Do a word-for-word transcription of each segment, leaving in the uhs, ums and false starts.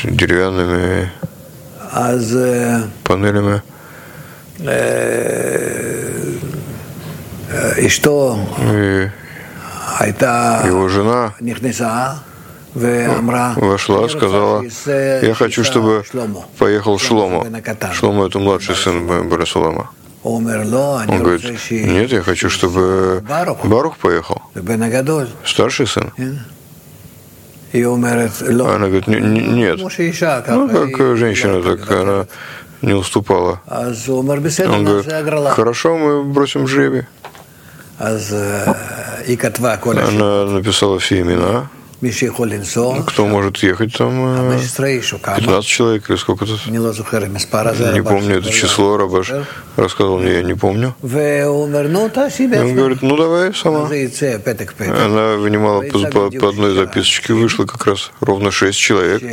деревянными панелями. И его жена вошла, сказала: я хочу, чтобы поехал Шломо. Шломо — это младший сын Барасулама. Он говорит: нет, я хочу, чтобы Барух поехал, старший сын. Она говорит: нет. Ну, как женщина, так она не уступала. Он говорит: хорошо, мы бросим жребий. Она написала все имена, кто может ехать там, пятнадцать человек или сколько-то. Не помню это число, Рабаш рассказал мне, я не помню. И он говорит: ну давай сама. Она вынимала по, по, по одной записочке, вышло как раз ровно шесть человек.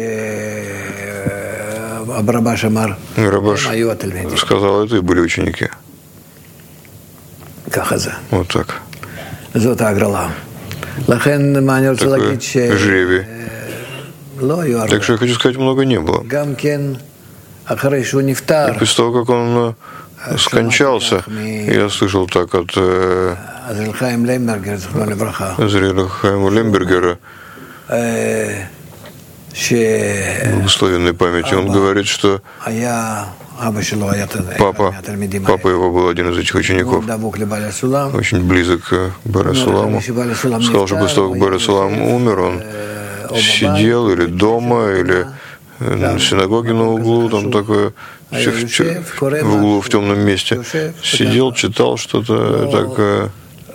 Рабаш сказал: это и были ученики. Вот так. Такой жребий. Так что я хочу сказать, много не было. И после того, как он скончался, я слышал так от Азриэля Хаима Лембергера, благословенной памяти, он говорит, что Папа, папа его был один из этих учеников, очень близок к Барасуламу. Сказал, что после того, как Барасулам умер, он сидел или дома, или в синагоге на углу, там такое, в углу в темном месте, сидел, читал что-то такое.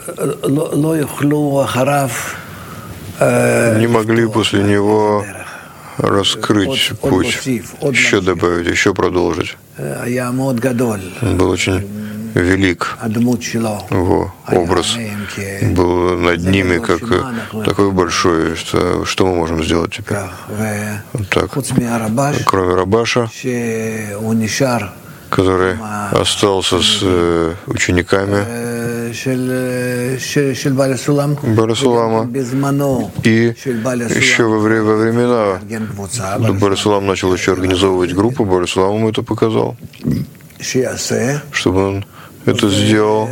Не могли после него раскрыть путь, еще добавить, еще продолжить. Он был очень велик, его образ был над ними, как такой большой, что, что мы можем сделать теперь? Вот так. Кроме Рабаша, который остался с учениками Барасулама, и еще во, время, во времена Барасулам начал еще организовывать группу, Барасулам ему это показал, чтобы он это сделал,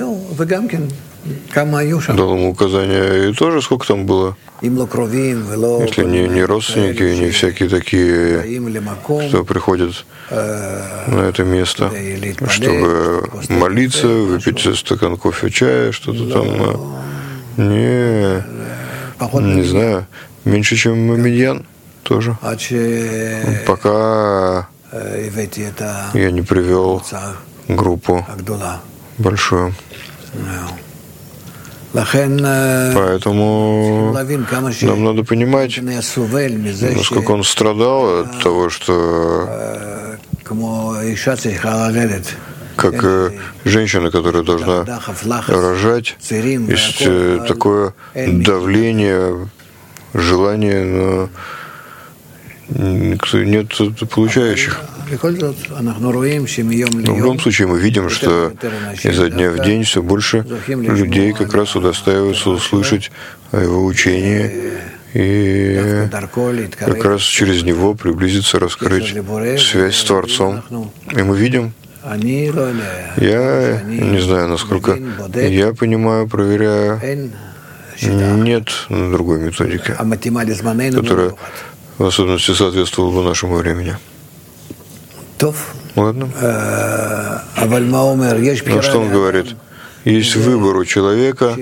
дал ему указания, и тоже сколько там было, если не, не родственники, не всякие такие, кто приходят на это место, чтобы молиться, выпить стакан кофе, чая, что-то там, не, не знаю, меньше, чем Миньян тоже, пока я не привел группу большую. Поэтому нам надо понимать, насколько он страдал от того, что как женщина, которая должна рожать, есть такое давление, желание, но нет получающих. Но в любом случае мы видим, что изо дня в день все больше людей как раз удостаиваются услышать о его учении и как раз через него приблизиться, раскрыть связь с Творцом. И мы видим, я не знаю, насколько я понимаю, проверяю, нет другой методики, которая в особенности соответствовала бы нашему времени. Ладно. Но что он говорит? Есть выбор у человека,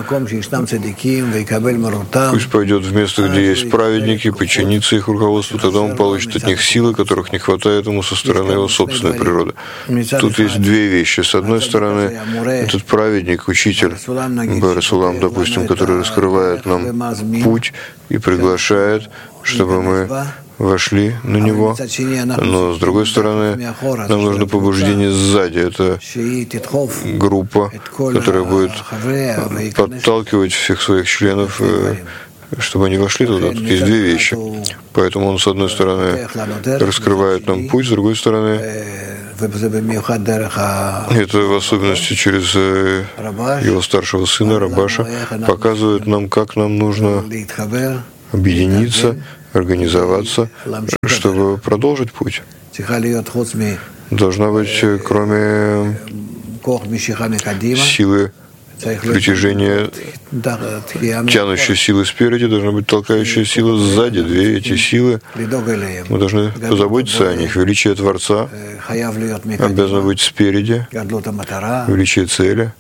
пусть пойдет в место, где есть праведники, подчинится их руководству, тогда он получит от них силы, которых не хватает ему со стороны его собственной природы. Тут есть две вещи. С одной стороны, этот праведник, учитель, Барасулам, допустим, который раскрывает нам путь и приглашает, чтобы мы вошли на него, но с другой стороны, нам нужно побуждение сзади. Это группа, которая будет подталкивать всех своих членов, чтобы они вошли туда. Тут есть две вещи. Поэтому он, с одной стороны, раскрывает нам путь, с другой стороны, это в особенности через его старшего сына Рабаша показывает нам, как нам нужно объединиться организоваться, чтобы продолжить путь. Должна быть, кроме силы притяжения, тянущей силы спереди, должна быть толкающая сила сзади. Две эти силы, мы должны позаботиться о них. Величие Творца обязано быть спереди, величие цели.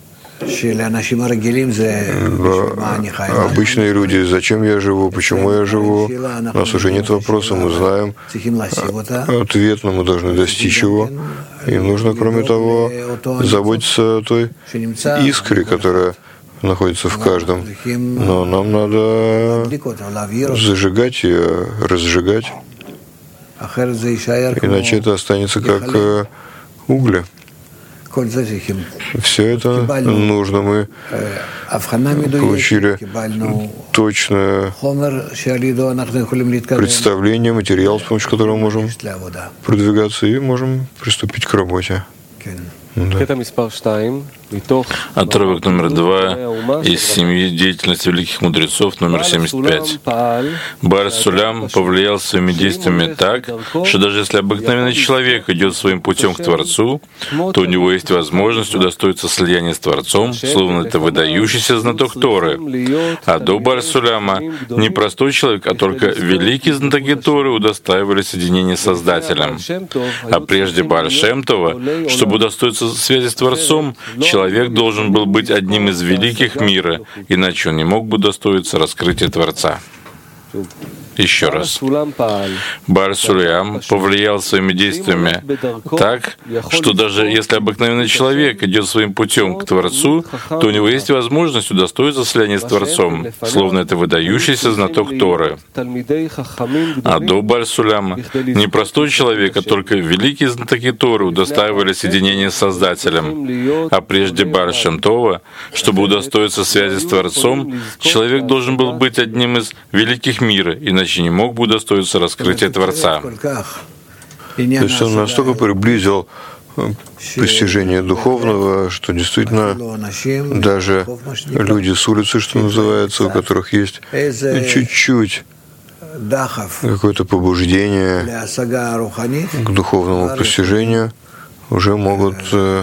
Обычные люди, зачем я живу, почему я живу, у нас уже нет вопроса, мы знаем ответ, но мы должны достичь его. И нужно, кроме того, заботиться о той искре, которая находится в каждом. Но нам надо зажигать ее, разжигать, иначе это останется как угли. Все это нужно. Мы получили точное представление, материал, с помощью которого можем продвигаться и можем приступить к работе. Да. Отрывок номер два из семьи деятельности великих мудрецов, номер семьдесят пять. Бааль Сулям повлиял своими действиями так, что даже если обыкновенный человек идет своим путем к Творцу, то у него есть возможность удостоиться слияния с Творцом, словно это выдающийся знаток Торы. А до Бааль Суляма не простой человек, а только великие знатоки Торы удостаивали соединения с Создателем. А прежде Бааль Шем Това, чтобы удостоиться связи с Творцом, человек должен был быть одним из великих мира, иначе он не мог бы удостоиться раскрытия Творца. Еще раз. Бааль Сулям повлиял своими действиями так, что даже если обыкновенный человек идет своим путем к Творцу, то у него есть возможность удостоиться слияния с Творцом, словно это выдающийся знаток Торы. А до Бааль Суляма не простой человек, а только великие знатоки Торы удостаивали соединения с Создателем. А прежде Бааль Шем Това, чтобы удостоиться связи с Творцом, человек должен был быть одним из великих мира, иначе не мог бы удостоиться раскрытия Творца. То есть он настолько приблизил постижение духовного, что действительно даже люди с улицы, что называется, у которых есть чуть-чуть какое-то побуждение к духовному постижению, уже могут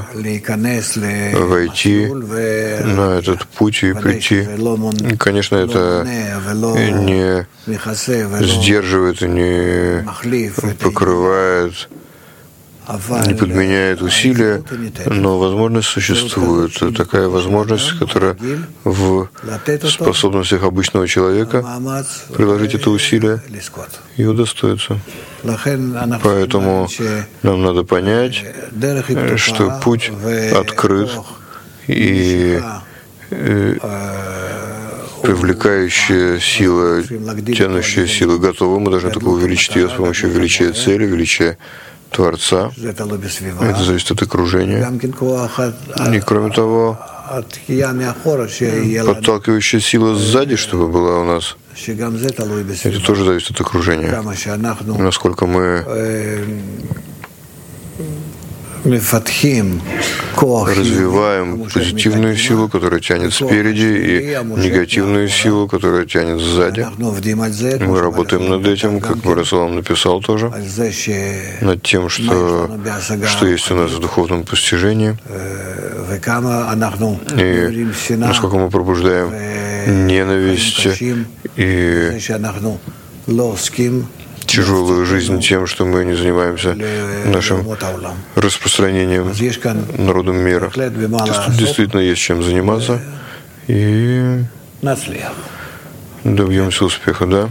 войти на этот путь и прийти. Конечно, это не сдерживает и не покрывает, не подменяет усилия, но возможность существует. Такая возможность, которая в способностях обычного человека приложить это усилие и удостоиться. Поэтому нам надо понять, что путь открыт и привлекающая сила, тянущая сила готова. Мы должны только увеличить ее с помощью величия цели, величия Творца. Это зависит от окружения. И кроме того, подталкивающая сила сзади, чтобы была у нас, это тоже зависит от окружения. Насколько мы развиваем позитивную силу, которая тянет спереди, и негативную силу, которая тянет сзади. Мы работаем над этим, как Барасалам написал тоже, над тем, что, что есть у нас в духовном постижении, и насколько мы пробуждаем ненависть и тяжелую жизнь тем, что мы не занимаемся нашим распространением народом мира. Тут действительно есть чем заниматься, и добьемся успеха, да?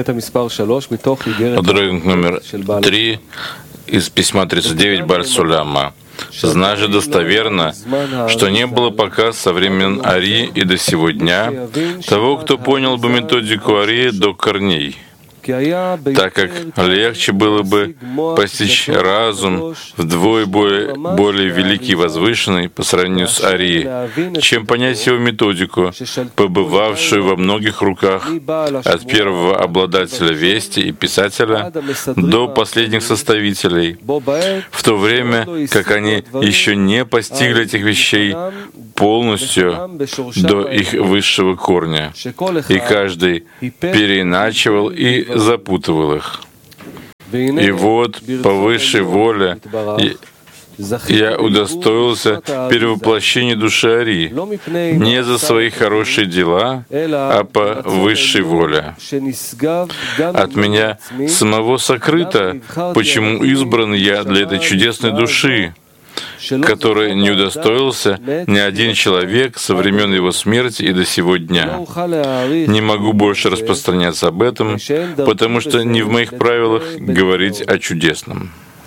Отрывок номер три из письма тридцать девять Бааль Суляма. «Знай же достоверно, что не было пока со времен Ари и до сего дня того, кто понял бы методику Ари до корней, так как легче было бы постичь разум вдвое более, более великий и возвышенный по сравнению с Ари, чем понять его методику, побывавшую во многих руках от первого обладателя вести и писателя до последних составителей, в то время как они еще не постигли этих вещей полностью до их высшего корня, и каждый переиначивал и запутывал их. И вот по высшей воле я удостоился перевоплощения души Ари не за свои хорошие дела, а по высшей воле. От меня самого сокрыто, почему избран я для этой чудесной души, которой не удостоился ни один человек со времен его смерти и до сего дня. Не могу больше распространяться об этом, потому что не в моих правилах говорить о чудесном.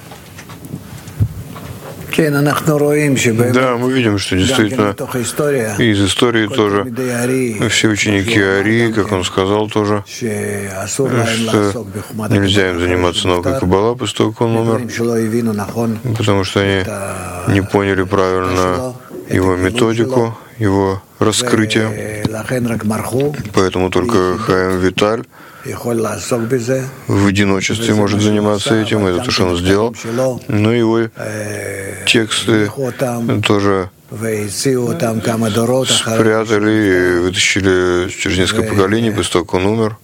Да, мы видим, что действительно из истории тоже все ученики Ари, как он сказал тоже, что нельзя им заниматься наукой Каббала после того, как он умер, потому что они не поняли правильно его методику, его раскрытие. Поэтому только Хаим Виталь в одиночестве может заниматься этим, это то, что он сделал. Но его тексты тоже спрятали и вытащили через несколько поколений после того, как он умер.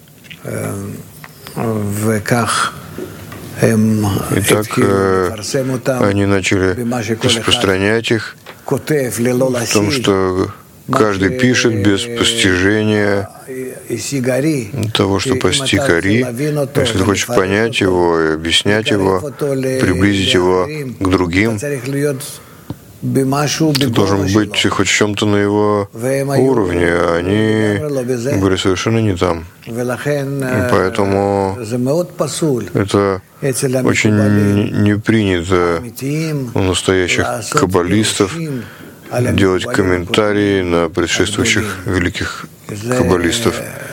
И так они начали распространять их в том, что каждый пишет без постижения того, что постиг Ари. Если ты хочешь понять его и объяснять его, приблизить его к другим, ты должен быть хоть в чем-то на его уровне, а они были совершенно не там. И поэтому это очень не принято у настоящих каббалистов делать комментарии на предшествующих великих каббалистов.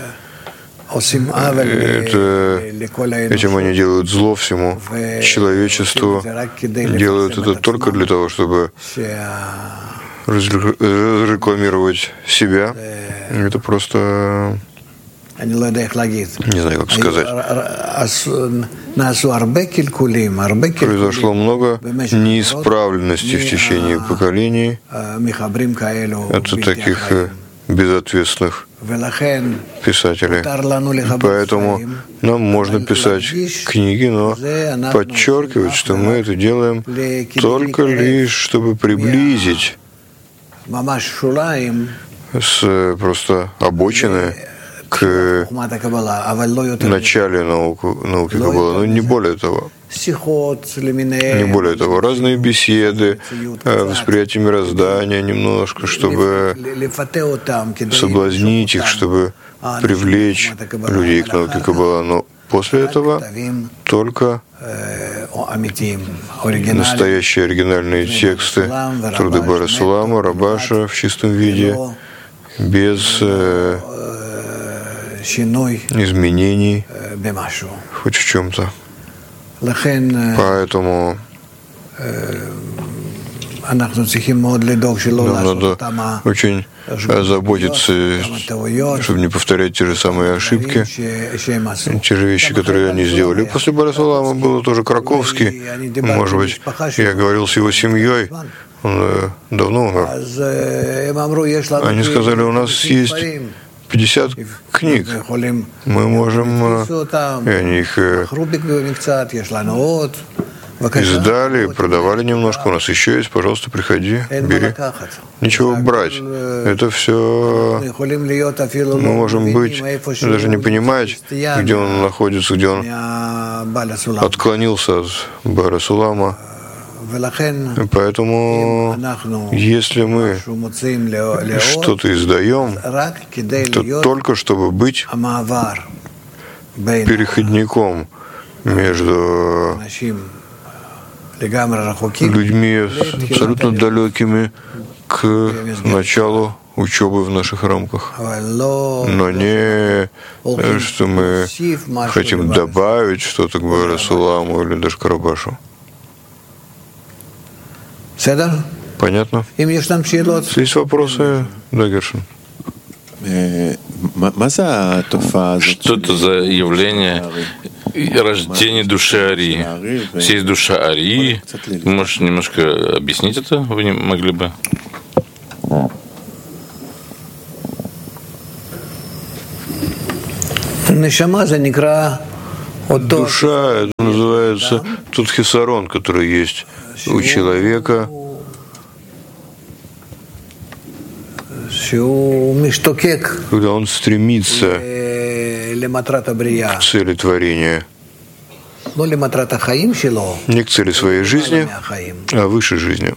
Это, этим они делают зло всему человечеству, делают это только для того, чтобы разрекламировать себя. Это просто... Не знаю, как сказать. Произошло много неисправленностей в течение поколений от таких безответственных писателей. Поэтому нам можно писать книги, но подчеркивать, что мы это делаем только лишь, чтобы приблизить с просто обочины к начале науки, науки Каббала, но не более того. Не более того, разные беседы, восприятие мироздания немножко, чтобы соблазнить их, чтобы привлечь людей к науке Каббала. Но после этого только настоящие оригинальные тексты, труды Бара Сулама, Рабаша в чистом виде, без изменений хоть в чем-то. Поэтому нам надо очень заботиться, чтобы не повторять те же самые ошибки, те же вещи, которые они сделали. После Бара Сулама было тоже Краковский, может быть, я говорил с его семьей, он давно умер. Они сказали, у нас есть пятьдесят книг. Мы можем, и они их издали, продавали немножко. У нас еще есть, пожалуйста, приходи, бери. Ничего брать. Это все мы можем быть, даже не понимать, где он находится, где он отклонился от Бара Сулама. Поэтому, если мы что-то издаем, то только чтобы быть переходником между людьми абсолютно далекими к началу учебы в наших рамках. Но не, что мы хотим добавить что-то к Бара Суламу или даже к Рабашу. Понятно? Если есть вопросы, да, Гершин. Что это за явление рождения души Ари? Есть душа Ари. Можешь немножко объяснить это? Вы не могли бы? Душа, это называется тот хисарон, который есть у человека, когда он стремится к цели творения, не к цели своей жизни, а выше жизни.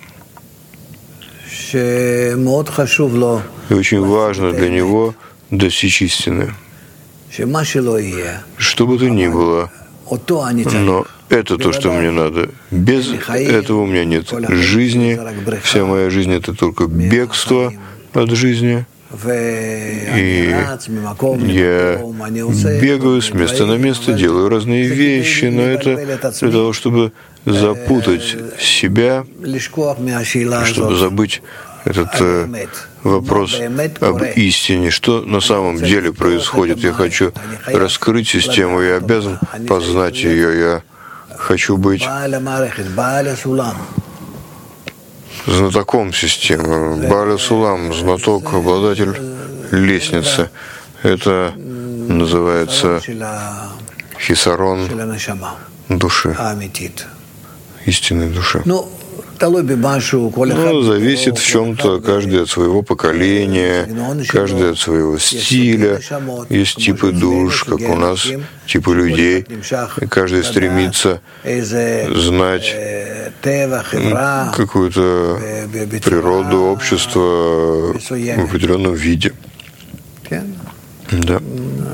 И очень важно для него достичь истины. Что бы то ни было, но это то, что мне надо. Без этого у меня нет жизни. Вся моя жизнь — это только бегство от жизни. И я бегаю с места на место, делаю разные вещи, но это для того, чтобы запутать себя, чтобы забыть этот э, вопрос об истине, что на самом деле происходит. Я хочу раскрыть систему, я обязан познать ее, я хочу быть знатоком системы. Бааля Сулам, знаток, обладатель лестницы. Это называется хисарон души, истинной души. Ну, зависит в чем-то каждый от своего поколения, каждый от своего стиля. Есть типы душ, как у нас, типы людей. И каждый стремится знать какую-то природу, общество в определенном виде. Да.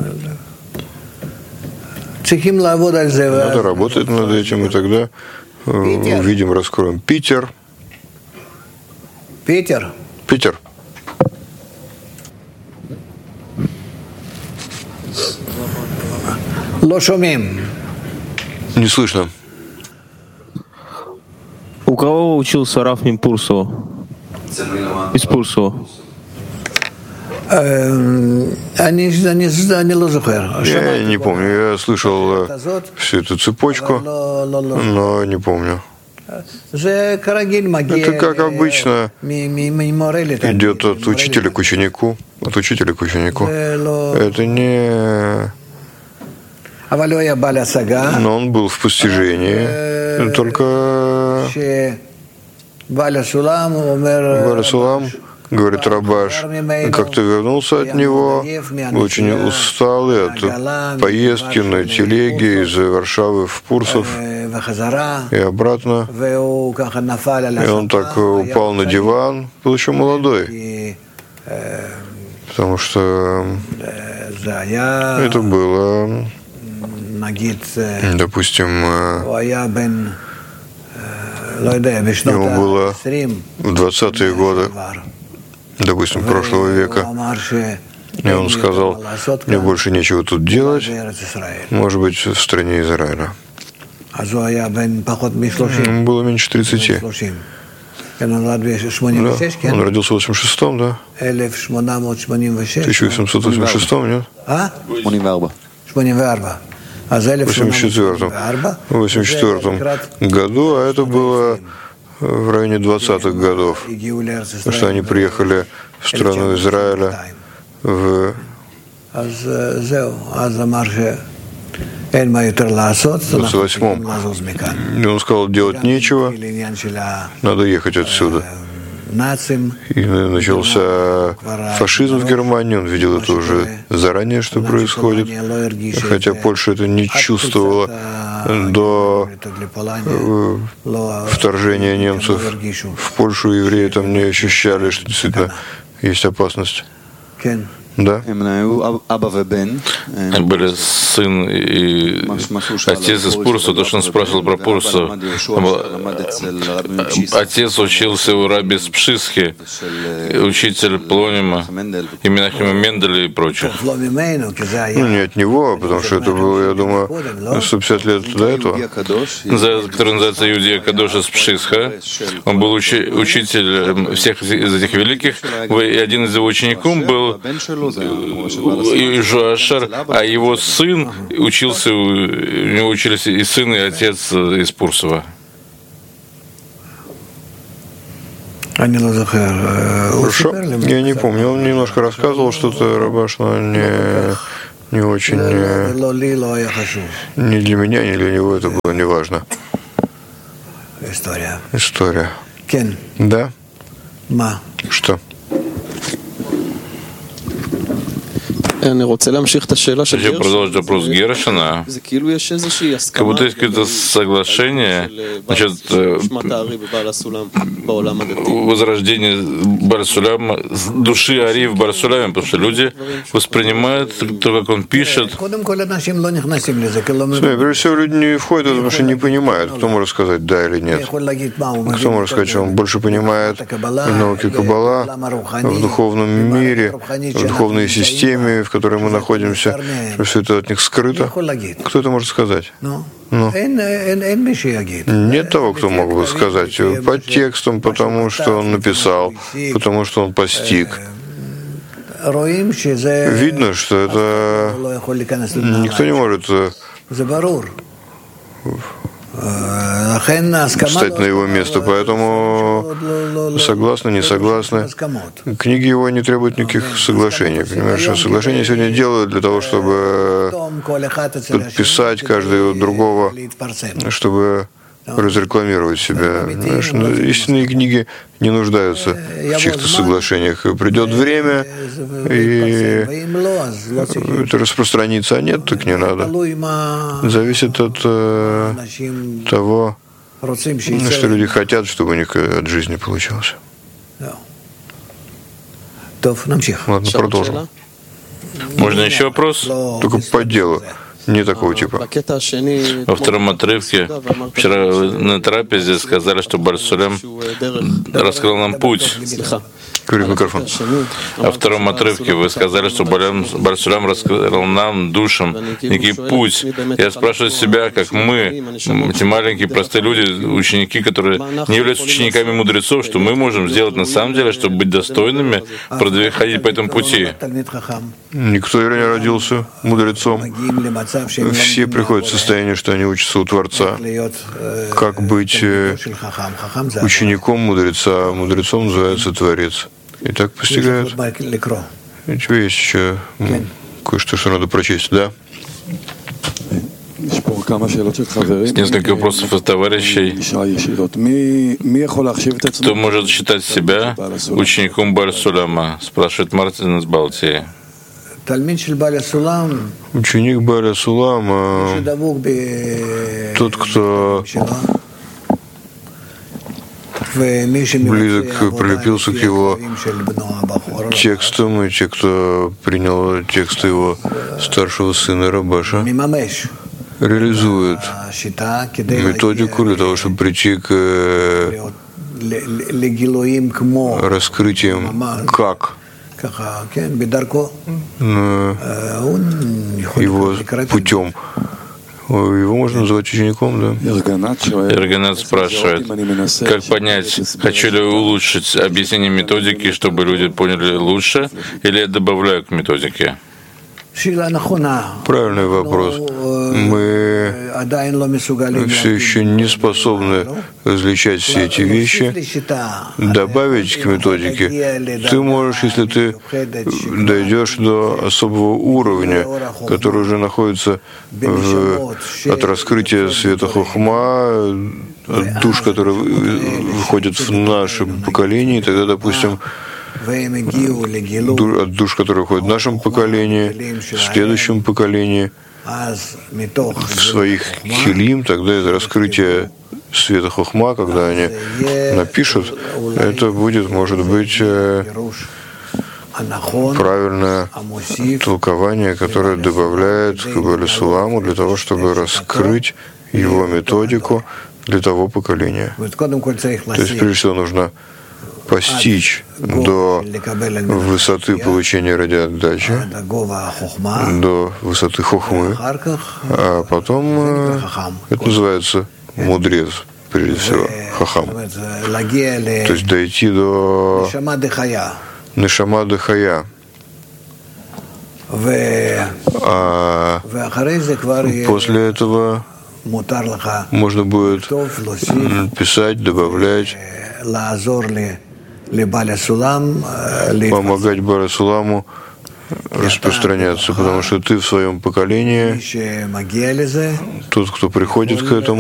Надо работать над этим, и тогда увидим, раскроем. Питер. Питер. Питер. Не слышно. У кого учился Рав Мипурсо? Из Пурсо. Я не помню. Я слышал всю эту цепочку, но не помню. Это, как обычно, идет от учителя к ученику, от учителя к ученику. Это не... Но он был в постижении, только Бааля Сулам, говорит Рабаш, как-то вернулся от него, очень усталый от поездки на телеге из Варшавы в Пурсов и обратно. И он так упал на диван, был еще молодой, потому что это было, допустим, ему было в двадцатые годы, допустим, прошлого века, и он сказал, мне больше нечего тут делать, может быть, в стране Израиля. Ему было меньше тридцати. Да. Он родился в восемьдесят шестом, да? тысяча восемьсот восемьдесят шестом, нет? В восемьдесят четвёртом. В восемьдесят четвёртом году, а это было в районе двадцатых годов, потому что они приехали в страну Израиля в двадцать восьмом. И он сказал, делать нечего, надо ехать отсюда. И начался фашизм в Германии, он видел это уже заранее, что происходит, хотя Польша это не чувствовала до вторжения немцев в Польшу, евреи там не ощущали, что действительно есть опасность. Да. Были сын и отец из Пурса, то, что он спрашивал про Пурсу. Отец учился у раби Спшисхи, учитель Плонима, и Менахема Менделя и прочих. Ну, не от него, потому что это было, я думаю, сто пятьдесят лет до этого. Который называется Иудея Кадоша Спшисха. Он был учи- учитель всех из этих великих, и один из его учеников был Жуашар, а его сын учился, у него учились и сын, и отец из Пурсова. Хорошо, я не помню, он немножко рассказывал что-то, Рабаш, но не не очень... Ни для меня, ни для него это было не важно. История. История. Да? Что? Хочу продолжить вопрос Гершина. Как будто есть какое-то соглашение насчет возрождения Бар-Суляма, души Ари в Бар-Суляме, потому что люди воспринимают то, как он пишет. Смотри, прежде всего, люди не входят в это, потому что не понимают, кто может сказать да или нет. Кто может сказать, что он больше понимает в науке Каббала, в духовном мире, в духовной системе, в которой мы находимся, что все это от них скрыто. Кто это может сказать? Ну. Нет того, кто мог бы сказать по текстам, потому что он написал, потому что он постиг. Видно, что это никто не может встать на его место, поэтому согласны, не согласны. Книги его не требуют никаких соглашений. Понимаешь, что соглашения сегодня делают для того, чтобы подписать каждого другого, чтобы разрекламировать себя. Знаешь, истинные книги не нуждаются в чьих-то соглашениях. Придет время, и это распространится, а нет, так не надо. Зависит от э, того, что люди хотят, чтобы у них от жизни получилось. Ладно, продолжим. Можно еще вопрос? Только по делу. Не такого типа. Во втором отрывке вчера на трапезе сказали, что Бар-Сулям раскрыл нам путь. Говорит микрофон. Во втором отрывке вы сказали, что Бар-Сулям раскрыл нам, душам, некий путь. Я спрашиваю себя, как мы, эти маленькие простые люди, ученики, которые не являются учениками мудрецов, что мы можем сделать на самом деле, чтобы быть достойными, ходить по этому пути. Никто не родился мудрецом. Все приходят в состояние, что они учатся у Творца. Как быть учеником мудреца? Мудрецом называется Творец. И так постигают. У тебя есть еще кое-что, что надо прочесть, да? Несколько вопросов от товарищей. Кто может считать себя учеником Бар-Суляма? Спрашивает Мартин из Балтии. Ученик Бааля Сулама, тот, кто близок, прилепился к его текстам, и те, кто принял тексты его старшего сына Рабаша, реализует методику для того, чтобы прийти к раскрытиям, как его путем. Его можно называть учеником, да? Эрганат спрашивает, как понять, хочу ли улучшить объяснение методики, чтобы люди поняли лучше, или я добавляю к методике? Правильный вопрос. Мы все еще не способны различать все эти вещи. Добавить к методике ты можешь, если ты дойдешь до особого уровня, который уже находится в, от раскрытия света Хохма, от душ, которые выходят в наше поколение, и тогда, допустим, от душ, которые выходят в нашем поколении, в следующем поколении, в своих хилим, тогда это раскрытие света Хохма, когда они напишут, это будет, может быть, правильное толкование, которое добавляет к Бааля Суламу для того, чтобы раскрыть его методику для того поколения. То есть, прежде всего, нужно постичь до высоты получения радиоотдачи, до высоты хохмы, а потом это называется мудрец, прежде всего, хахам. То есть дойти до нешама дехая. А после этого можно будет писать, добавлять, помогать Бааля Суламу распространяться, потому что ты в своем поколении, тот, кто приходит к этому,